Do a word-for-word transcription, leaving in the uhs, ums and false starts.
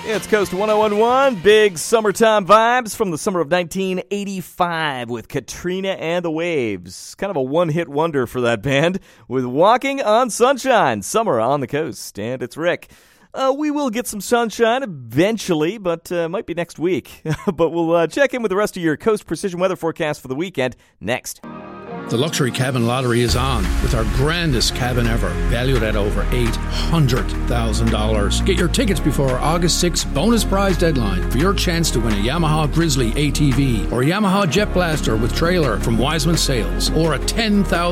It's Coast one oh one point one, big summertime vibes from the summer of nineteen eighty-five with Katrina and the Waves. Kind of a one-hit wonder for that band with Walking on Sunshine, summer on the coast. And it's Rick. Uh, we will get some sunshine eventually, but uh, might be next week. But we'll uh, check in with the rest of your Coast Precision weather forecast for the weekend next. The Luxury Cabin Lottery is on with our grandest cabin ever, valued at over eight hundred thousand dollars. Get your tickets before our August sixth bonus prize deadline for your chance to win a Yamaha Grizzly A T V or a Yamaha Jet Blaster with trailer from Wiseman Sales or a ten thousand dollars